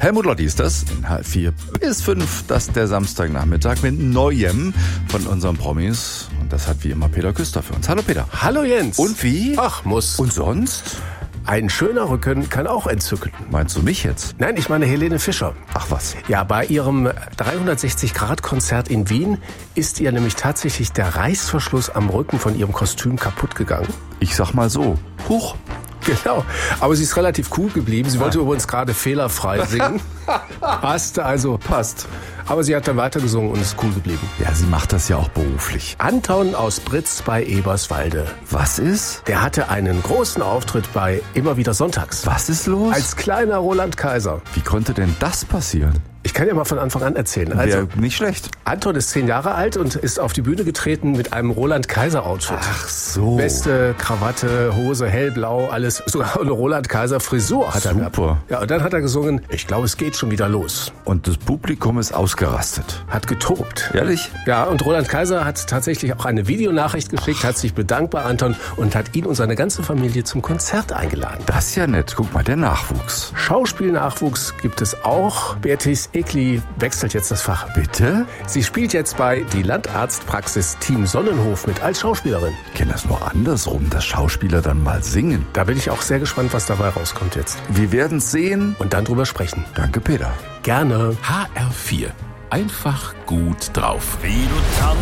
Helmut Lotti ist das, in halb 4 bis 5, das ist der Samstagnachmittag mit Neuem von unseren Promis. Und das hat wie immer Peter Küster für uns. Hallo Peter. Hallo Jens. Und wie? Ach, muss. Und sonst? Ein schöner Rücken kann auch entzücken. Meinst du mich jetzt? Nein, ich meine Helene Fischer. Ach was. Ja, bei ihrem 360-Grad-Konzert in Wien ist ihr nämlich tatsächlich der Reißverschluss am Rücken von ihrem Kostüm kaputt gegangen. Ich sag mal so, huch. Genau, aber sie ist relativ cool geblieben. Sie wollte übrigens gerade fehlerfrei singen. Passte also. Passt. Aber sie hat dann weitergesungen und ist cool geblieben. Ja, sie macht das ja auch beruflich. Anton aus Britz bei Eberswalde. Was ist? Der hatte einen großen Auftritt bei Immer wieder Sonntags. Was ist los? Als kleiner Roland Kaiser. Wie konnte denn das passieren? Ich kann ja mal von Anfang an erzählen. Also, Wäre nicht schlecht. Anton ist 10 Jahre alt und ist auf die Bühne getreten mit einem Roland-Kaiser-Outfit. Ach so. Weste, Krawatte, Hose, hellblau, alles. Sogar eine Roland-Kaiser-Frisur hat er gehabt. Super. Ja, und dann hat er gesungen, ich glaube, es geht schon wieder los. Und das Publikum ist ausgerastet. Hat getobt. Ehrlich? Ja, und Roland Kaiser hat tatsächlich auch eine Videonachricht geschickt, hat sich bedankt bei Anton und hat ihn und seine ganze Familie zum Konzert eingeladen. Das ist ja nett. Guck mal, der Nachwuchs. Schauspielnachwuchs gibt es auch. Beatrice Egli wechselt jetzt das Fach. Bitte? Sie spielt jetzt bei die Landarztpraxis Team Sonnenhof mit als Schauspielerin. Ich kenne das nur andersrum, dass Schauspieler dann mal singen. Da bin ich auch sehr gespannt, was dabei rauskommt jetzt. Wir werden's sehen. Und dann drüber sprechen. Danke, Peter. Gerne. HR4. Einfach gut drauf. Wie du tanzt.